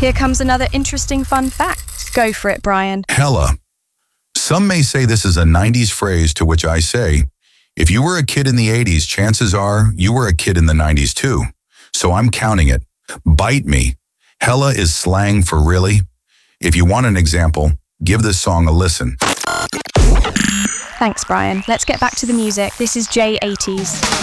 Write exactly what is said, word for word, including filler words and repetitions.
Here comes another interesting fun fact. Go for it, Brian. Hella. Some may say this is a nineties phrase, to which I say, if you were a kid in the eighties, chances are you were a kid in the nineties too. So I'm counting it. Bite me. Hella is slang for really. If you want an example, give this song a listen. Thanks, Brian. Let's get back to the music. This is J eighties.